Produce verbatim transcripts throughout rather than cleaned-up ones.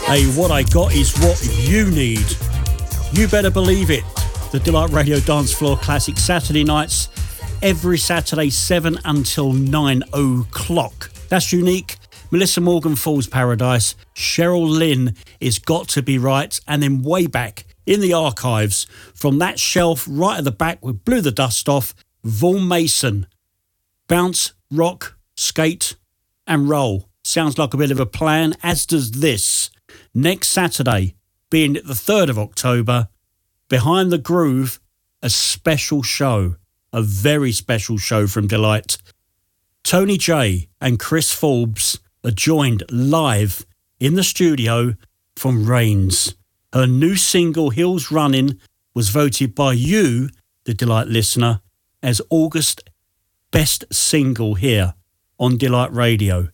Hey, what I got is what you need. You better believe it. The Delight Radio Dance Floor Classic, Saturday nights, every Saturday, seven until nine o'clock. That's unique. Melissa Morgan, Fool's Paradise. Cheryl Lynn is Got to Be Right. And then way back in the archives, from that shelf right at the back, we blew the dust off, Vaughan Mason. Bounce, rock, skate and roll. Sounds like a bit of a plan, as does this. Next Saturday, being the third of October, Behind the Groove, a special show, a very special show from Delight. Tony J and Chris Forbes are joined live in the studio from Rains. Her new single, Hills Running, was voted by you, the Delight listener, as August best single here on Delight Radio.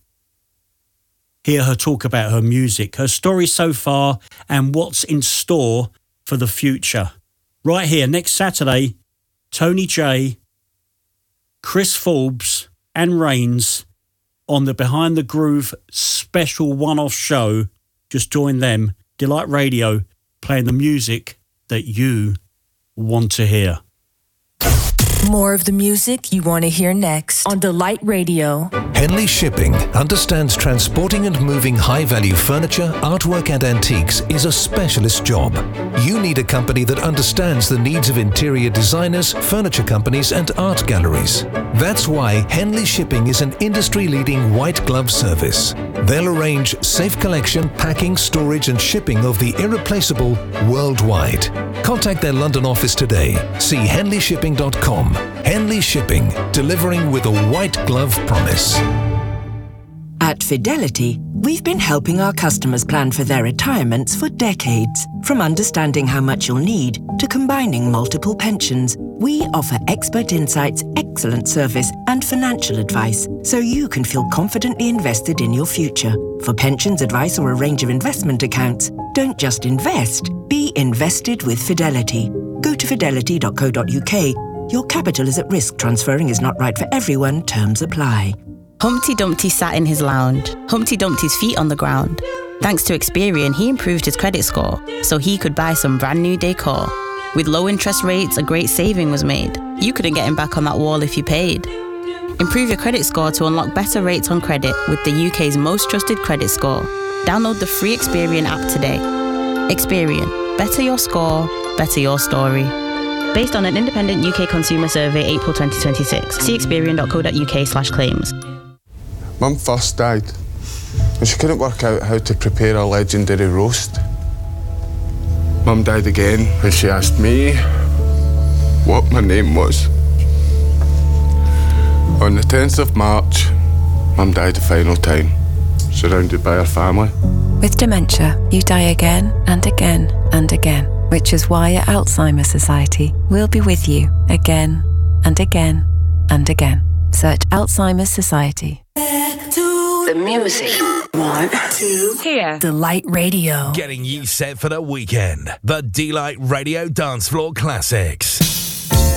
Hear her talk about her music, her story so far, and what's in store for the future. Right here, next Saturday, Tony J, Chris Forbes and Rains on the Behind the Groove special one-off show. Just join them, Delight Radio, playing the music that you want to hear. More of the music you want to hear next on Delight Radio. Henley Shipping understands transporting and moving high-value furniture, artwork and antiques is a specialist job. You need a company that understands the needs of interior designers, furniture companies and art galleries. That's why Henley Shipping is an industry-leading white glove service. They'll arrange safe collection, packing, storage and shipping of the irreplaceable worldwide. Contact their London office today. See henley shipping dot com. Henley Shipping, delivering with a white glove promise. At Fidelity, we've been helping our customers plan for their retirements for decades. From understanding how much you'll need to combining multiple pensions, we offer expert insights, excellent service and financial advice so you can feel confidently invested in your future. For pensions advice or a range of investment accounts, don't just invest, be invested with Fidelity. Go to fidelity dot co dot uk. Your capital is at risk. Transferring is not right for everyone. Terms apply. Humpty Dumpty sat in his lounge, Humpty Dumpty's feet on the ground. Thanks to Experian, he improved his credit score so he could buy some brand new decor. With low interest rates, a great saving was made. You couldn't get him back on that wall if you paid. Improve your credit score to unlock better rates on credit with the U K's most trusted credit score. Download the free Experian app today. Experian. Better your score, better your story. Based on an independent U K consumer survey, April twenty twenty-six. See experian dot co dot uk slash claims. Mum first died and she couldn't work out how to prepare a legendary roast. Mum died again when she asked me what my name was. On the tenth of March, Mum died the final time, surrounded by her family. With dementia, you die again and again and again, which is why at Alzheimer's Society, we'll be with you again and again and again. Search Alzheimer's Society. Back to the music. One, two, here. Delight Radio. Getting you set for the weekend. The Delight Radio Dance Floor Classics.